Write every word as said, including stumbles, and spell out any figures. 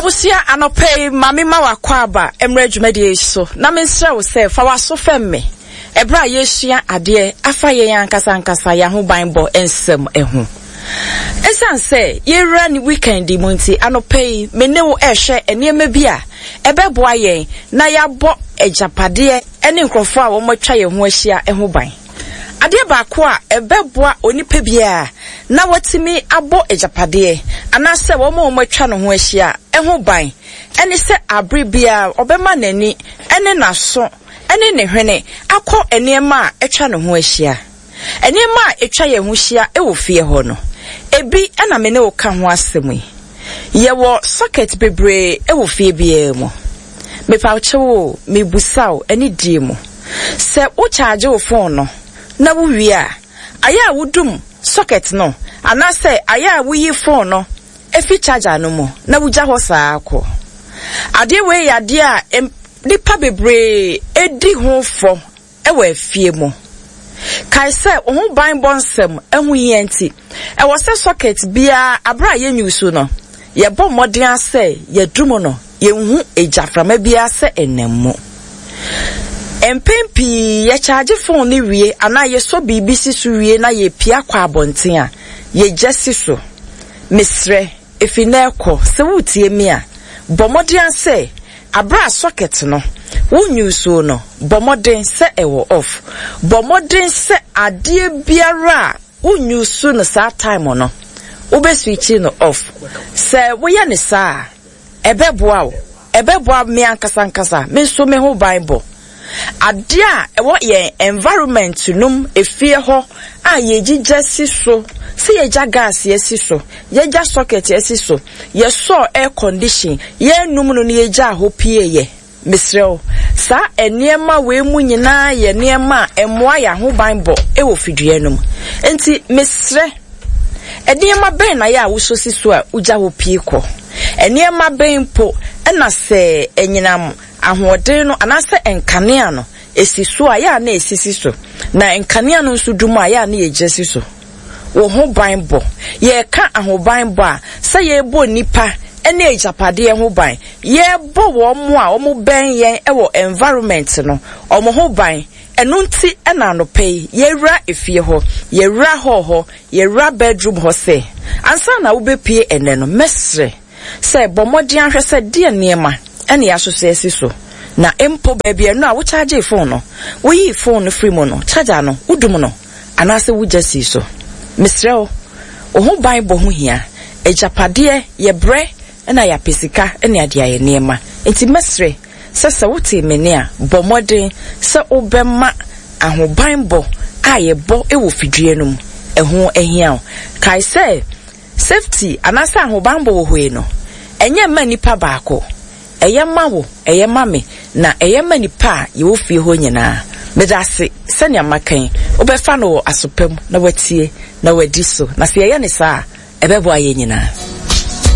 Abusia anopei mami ma wakwaba emre dwumadi so na mensra wo se fa waso femme ebra yesua ade afa ye yankasa ankasa ya ho banbo ensem ehu esan se ye run weekend monti anopei mene wo ehwe enema bia ebeboa ye na ya bo ejapade ene nkrofo a wo motwa ye ho ahia ehu ban ade ba ko a ebeboa onipa bia na watimi abo ejapade anase wo mo motwa no ho ahia ehu ban ene se abribia obema nani ene naso ene ne hwene akọ enema etwa no ho ahia enema etwa ye ho ahia e wo fie ho no ebi ana me ne wo ka ho asemi ye wo socket bebre e wo fie bia mo me pa wo me busao ene die mo se wo charge wo phone no na wo wi a aya wudum socket no anase aya wo yi phone no e fi charger no mo na wo ja ho saa akọ ade we ya de a nipa bebre edi ho fo e wa fie mo kai se ohun ban bonsem ehu yenti e wo se socket bia abra ye nyusu no ye bom modern ase ye dumo no ye hu ejaframa bia se enemu empempi ye charge phone ni wie ana ye so bibisi su wie na ye pia kwa abonten a ye jesi so misre efina ekọ se wutie mi a bomodern ase abra socket no wonyu so no bomodern se ewo off bomodern se ade biara wonyu so no sa time no ube switch no off se wo ya ne sa ebeboa wo ebeboa me ankasa ankasa me so me ho bible ade a ewo ye environment num efie ho a ye gigesi so se ye ja gas ye si so ye ja socket ye si so ye so air condition ye num no ye ja ho pie ye misreo sa eniema we mu nyina ye niema emoa ya ho banbo e wo fidue num enti misre eniema ben na ya wo so si so a uja ho pie ko eniema ben po na se enyinam ahoden no anase enkanea no esi so a ya na esisi so na enkanea no so dumu a ya na ye jesi so wo ho banbo ye ka ahobanbo a sa ye bo nipa ene ejapade ho ban ye bo wo mo a wo ben yen e wo environment no omo ho ban enu nti ena no pay ye ra efie ho ye ra ho ho ye ra bedroom ho se ansa na wo be pie ene no mesre se bomodi ahwe se de niema ene ya so se esi so na empo baby enu a wo charge phone no wo yi phone no free mo no charger no udum no anase wo jesi so misre o ho ban bo ho hia ejapade ye bre ena ya pesika ena ade aye niema enti mesre sesa wuti mene a bomodin se obema ahobanbo aye bo e wo fidue num eho ehia kai se safety anasa ahobanbo wo hoe no enye ma nipa baako eye mawo eye mame na eye ma nipa ye wo fie ho nyina medase senya makan obefa no asopem na watie na wadi so na se eye ne saa ebebo aye nyina